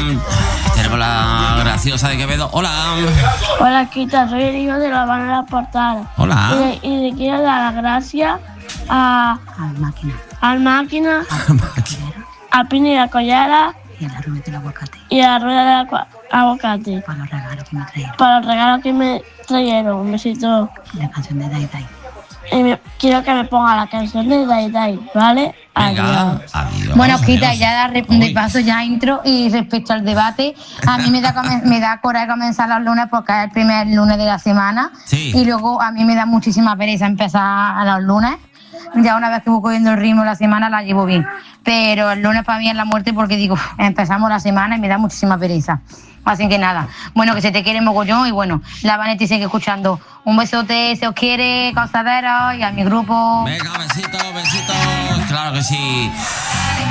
Tenemos la graciosa de Quevedo. Hola. Hola, Quita, soy el hijo de la Banana Portal. Hola. Y le quiero dar las gracias al máquina, al Pini y la Collada y a la rueda del aguacate. Y a la rueda del aguacate. Para los regalos que me trajeron. Para los regalos que me trajeron. Un besito. Y la canción de Dai Dai. Quiero que me ponga la canción de Dai Dai, ¿vale? Venga, adiós. Bueno, Quita, ya de paso ya intro. Y respecto al debate, a mí me da coraje comenzar los lunes porque es el primer lunes de la semana. Sí. Y luego a mí me da muchísima pereza empezar a los lunes. Ya una vez que voy cogiendo el ritmo de la semana la llevo bien. Pero el lunes para mí es la muerte porque digo, empezamos la semana y me da muchísima pereza. Así que nada, bueno, que se te quiere mogollón y bueno, la Vanetti sigue escuchando. Un besote, se os quiere, causaderos, y a mi grupo. Venga, besitos, claro que sí.